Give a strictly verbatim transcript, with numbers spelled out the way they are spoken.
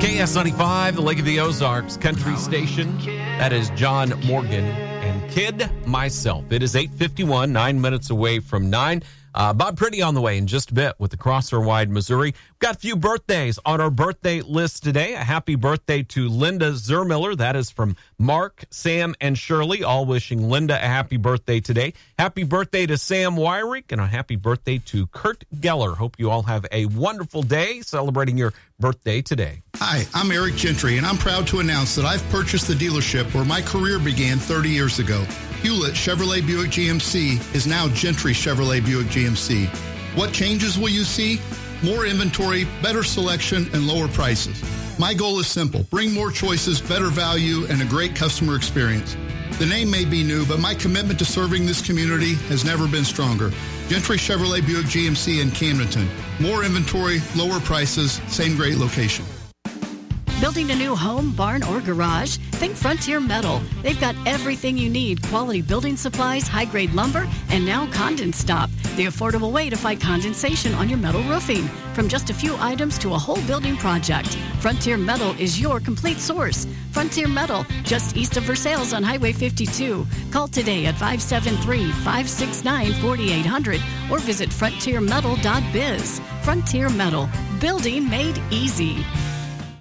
K S ninety-five, the Lake of the Ozarks country station. That is John Morgan and Kid Myself. It is eight fifty-one, nine minutes away from nine. Uh, Bob Pretty on the way in just a bit with the Crosser Wide Missouri. We've got a few birthdays on our birthday list today. A happy birthday to Linda Zermiller. That is from Mark, Sam, and Shirley, all wishing Linda a happy birthday today. Happy birthday to Sam Wyrick, and a happy birthday to Kurt Geller. Hope you all have a wonderful day celebrating your birthday today. Hi, I'm Eric Gentry, and I'm proud to announce that I've purchased the dealership where my career began thirty years ago. Hewlett Chevrolet Buick G M C is now Gentry Chevrolet Buick G M C. What changes will you see? More inventory, better selection, and lower prices. My goal is simple. Bring more choices, better value, and a great customer experience. The name may be new, but my commitment to serving this community has never been stronger. Gentry Chevrolet Buick G M C in Camdenton. More inventory, lower prices, same great location. Building a new home, barn, or garage? Think Frontier Metal. They've got everything you need. Quality building supplies, high-grade lumber, and now CondensStop, the affordable way to fight condensation on your metal roofing. From just a few items to a whole building project, Frontier Metal is your complete source. Frontier Metal, just east of Versailles on Highway fifty-two. Call today at five seven three, five six nine, four eight zero zero or visit frontier metal dot biz. Frontier Metal, building made easy.